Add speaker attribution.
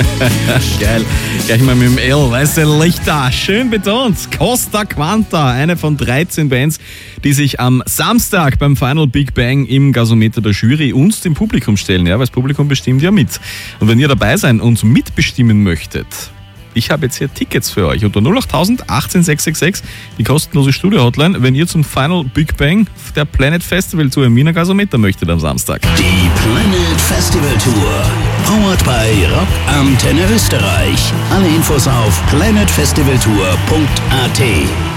Speaker 1: Geil. Gleich mal mit dem L. Weiße Lichter. Schön betont. Costa Quanta. Eine von 13 Bands, die sich am Samstag beim Final Big Bang im Gasometer der Jury uns dem Publikum stellen. Ja, weil das Publikum bestimmt ja mit. Und wenn ihr dabei sein und mitbestimmen möchtet, ich habe jetzt hier Tickets für euch unter 08000 18 666, die kostenlose Studio-Hotline, wenn ihr zum Final Big Bang der Planet Festival Tour im Wiener Gasometer möchtet am Samstag.
Speaker 2: Die Planet Festival Tour, powered by Rock Antenne Österreich. Alle Infos auf planetfestivaltour.at.